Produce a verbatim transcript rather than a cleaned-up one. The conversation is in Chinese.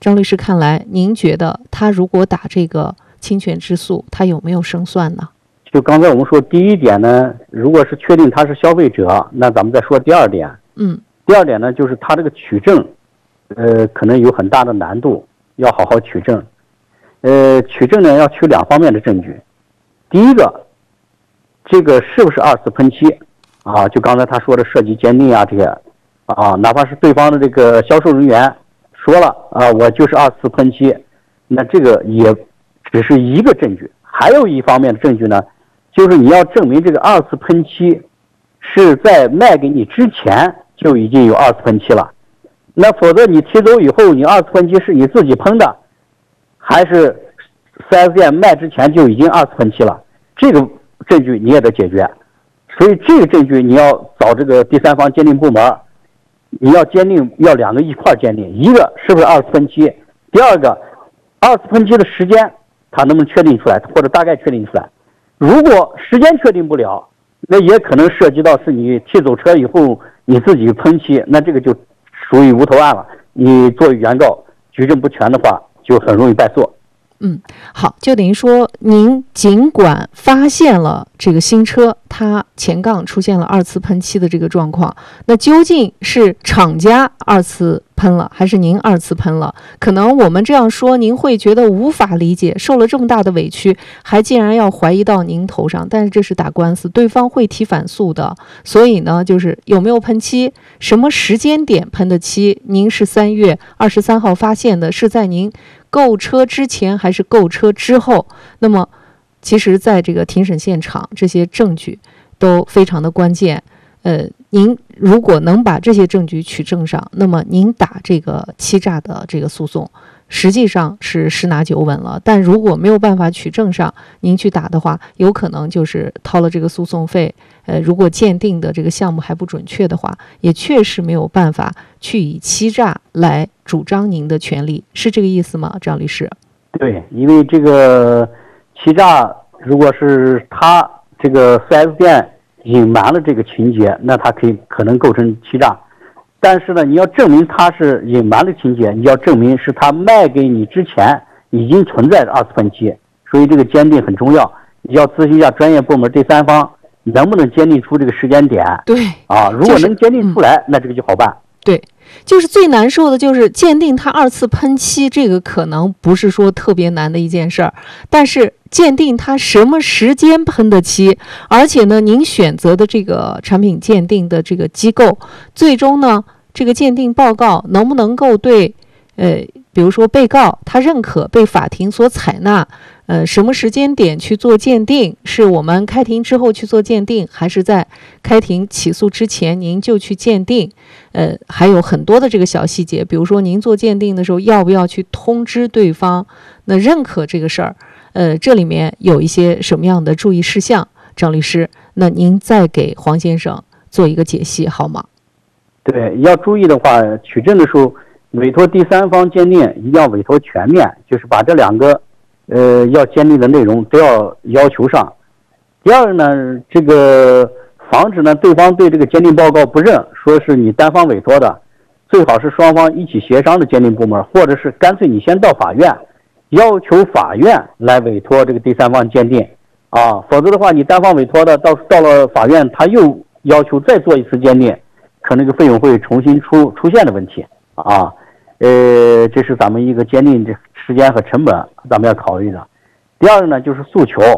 张律师看来，您觉得他如果打这个侵权之诉，他有没有胜算呢？ 就刚才我们说第一点呢，如果是确定他是消费者，那咱们再说第二点。 嗯， 第二点呢，就是他这个取证，呃，可能有很大的难度，要好好取证。呃，取证呢要取两方面的证据。第一个，这个是不是二次喷漆啊？就刚才他说的涉及鉴定啊这些啊，哪怕是对方的这个销售人员说了啊，我就是二次喷漆，那这个也只是一个证据。还有一方面的证据呢，就是你要证明这个二次喷漆是在卖给你之前就已经有二次喷漆了，那否则你提走以后，你二次喷漆是你自己喷的，还是 四 S 店卖之前就已经二次喷漆了？这个证据你也得解决。所以这个证据你要找这个第三方鉴定部门，你要鉴定，要两个一块鉴定，一个是不是二次喷漆，第二个二次喷漆的时间它能不能确定出来，或者大概确定出来。如果时间确定不了，那也可能涉及到是你提走车以后你自己喷漆，那这个就属于无头案了。你作为原告举证不全的话，就很容易败诉。 嗯，好，就等于说，您尽管发现了这个新车它前杠出现了二次喷漆的这个状况，那究竟是厂家二次喷了，还是您二次喷了？可能我们这样说，您会觉得无法理解，受了这么大的委屈，还竟然要怀疑到您头上。但是这是打官司，对方会提反诉的。所以呢，就是有没有喷漆，什么时间点喷的漆？您是三月二十三号发现的，是在您购车之前还是购车之后？那么其实在这个庭审现场，这些证据都非常的关键。呃，您如果能把这些证据取证上，那么您打这个欺诈的这个诉讼实际上是十拿九稳了。但如果没有办法取证上，您去打的话，有可能就是掏了这个诉讼费。呃，如果鉴定的这个项目还不准确的话，也确实没有办法去以欺诈来主张您的权利，是这个意思吗，张律师？ 对，因为这个欺诈，如果是他这个 四 S 店隐瞒了这个情节，那他可以可能构成欺诈。但是呢，你要证明他是隐瞒了情节，你要证明是他卖给你之前已经存在的二次喷漆，所以这个鉴定很重要。你要咨询一下专业部门第三方能不能鉴定出这个时间点。 对啊，如果能鉴定出来，就是嗯、那这个就好办。 对，就是最难受的就是鉴定它二次喷漆，这个可能不是说特别难的一件事儿，但是鉴定它什么时间喷的漆，而且呢，您选择的这个产品鉴定的这个机构，最终呢，这个鉴定报告能不能够对，呃，比如说被告他认可被法庭所采纳，呃，什么时间点去做鉴定？是我们开庭之后去做鉴定，还是在开庭起诉之前您就去鉴定？呃，还有很多的这个小细节，比如说您做鉴定的时候要不要去通知对方，那认可这个事儿？呃，这里面有一些什么样的注意事项？张律师，那您再给黄先生做一个解析好吗？ 对，要注意的话，取证的时候委托第三方鉴定一定要委托全面，就是把这两个呃，要鉴定的内容都要要求上。第二呢，这个防止呢对方对这个鉴定报告不认，说是你单方委托的，最好是双方一起协商的鉴定部门，或者是干脆你先到法院，要求法院来委托这个第三方鉴定啊，否则的话你单方委托的，到到了法院他又要求再做一次鉴定，可能这个费用会重新出出现的问题啊。呃，这是咱们一个鉴定这时间和成本咱们要考虑的。第二个呢，就是诉求。